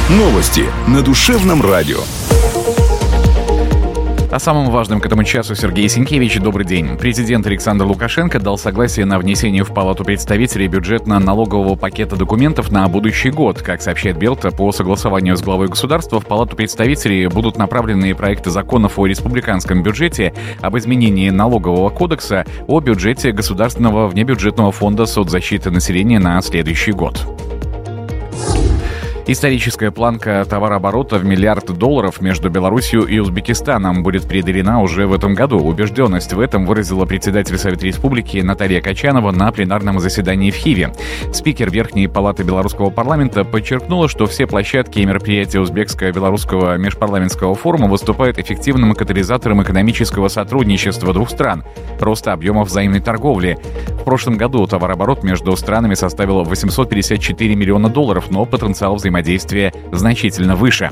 Новости на душевном радио. О самом важном к этому часу Сергей Сенкевич. Добрый день. Президент Александр Лукашенко дал согласие на внесение в Палату представителей бюджетно-налогового пакета документов на будущий год. Как сообщает Белта, по согласованию с главой государства в Палату представителей будут направлены проекты законов о республиканском бюджете, об изменении налогового кодекса, о бюджете Государственного внебюджетного фонда соцзащиты населения на следующий год. Историческая планка товарооборота в $1 миллиард между Беларусью и Узбекистаном будет преодолена уже в этом году. Убежденность в этом выразила председатель Совета Республики Наталья Качанова на пленарном заседании в Хиве. Спикер Верхней палаты белорусского парламента подчеркнула, что все площадки и мероприятия Узбекско-белорусского межпарламентского форума выступают эффективным катализатором экономического сотрудничества двух стран, роста объемов взаимной торговли. В прошлом году товарооборот между странами составил $854 миллиона, но потенциал взаимодействия значительно выше.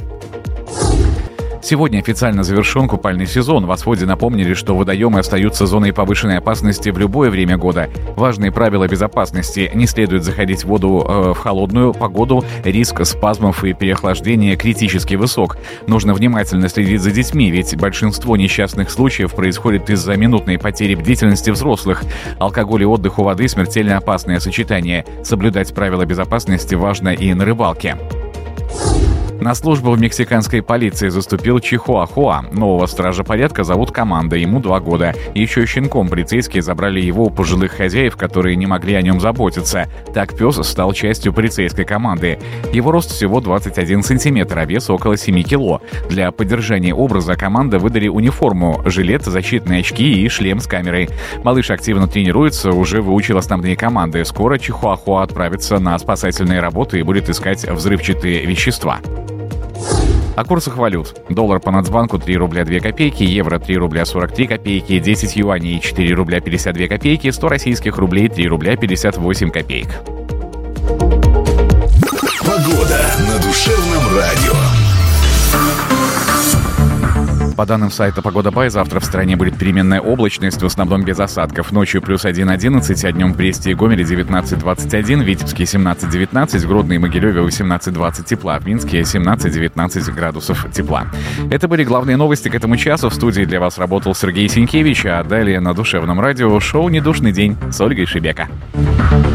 Сегодня официально завершен купальный сезон. В своде напомнили, что водоемы остаются зоной повышенной опасности в любое время года. Важные правила безопасности: не следует заходить в воду в холодную погоду, риск спазмов и переохлаждения критически высок. Нужно внимательно следить за детьми, ведь большинство несчастных случаев происходит из-за минутной потери бдительности взрослых. Алкоголь и отдых у воды — смертельно опасное сочетание. Соблюдать правила безопасности важно и на рыбалке. На службу в мексиканской полиции заступил Чихуахуа. Нового стража порядка зовут Команда, ему 2 года. Еще щенком полицейские забрали его у пожилых хозяев, которые не могли о нем заботиться. Так пес стал частью полицейской команды. Его рост всего 21 сантиметр, а вес около 7 кило. Для поддержания образа Команда выдали униформу, жилет, защитные очки и шлем с камерой. Малыш активно тренируется, уже выучил основные команды. Скоро Чихуахуа отправится на спасательные работы и будет искать взрывчатые вещества. О курсах валют. Доллар по Нацбанку 3 рубля 2 копейки, евро 3 рубля 43 копейки, 10 юаней 4 рубля 52 копейки, 100 российских рублей 3 рубля 58 копеек. Погода на душевном радио. По данным сайта «Погода.бай», завтра в стране будет переменная облачность, в основном без осадков. Ночью +1 11, а днем в Бресте и Гомеле 19-21, Витебске 17-19, Гродно и Могилеве 18-20 тепла, в Минске 17-19 градусов тепла. Это были главные новости к этому часу. В студии для вас работал Сергей Сенкевич, а далее на душевном радио шоу «Недушный день» с Ольгой Шебека.